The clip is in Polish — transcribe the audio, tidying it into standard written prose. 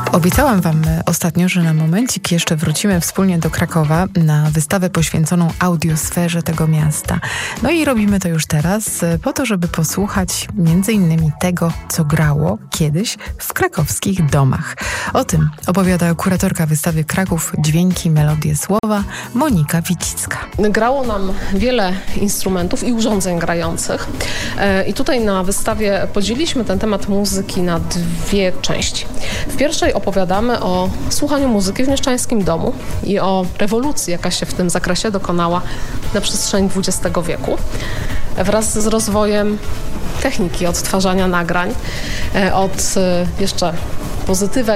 Obiecałam Wam ostatnio, że na momencik jeszcze wrócimy wspólnie do Krakowa na wystawę poświęconą audiosferze tego miasta. No i robimy to już teraz po to, żeby posłuchać między innymi tego, co grało kiedyś w krakowskich domach. O tym opowiada kuratorka wystawy Kraków Dźwięki, Melodie, Słowa Monika Wicicka. Grało nam wiele instrumentów i urządzeń grających. I tutaj na wystawie podzieliliśmy ten temat muzyki na dwie części. W pierwszej opowiadamy o słuchaniu muzyki w mieszczańskim domu i o rewolucji, jaka się w tym zakresie dokonała na przestrzeni XX wieku. Wraz z rozwojem techniki odtwarzania nagrań, od jeszcze pozytywek